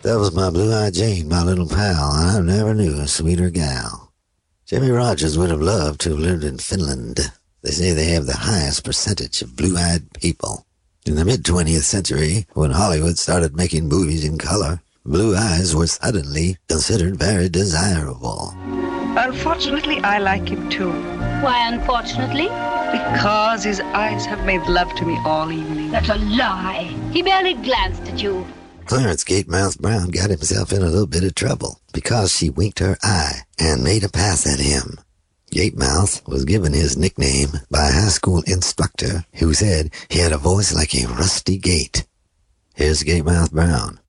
That was my blue-eyed Jane, my little pal, and I never knew a sweeter gal. Jimmie Rogers would have loved to have lived in Finland. They say they have the highest percentage of blue-eyed people. In the mid-20th century, when Hollywood started making movies in color, blue eyes were suddenly considered very desirable. Unfortunately, I like him too. Why, unfortunately? Because his eyes have made love to me all evening. That's a lie. He barely glanced at you. Clarence Gatemouth Brown got himself in a little bit of trouble because she winked her eye and made a pass at him. Gatemouth was given his nickname by a high school instructor who said he had a voice like a rusty gate. Here's Gatemouth Brown.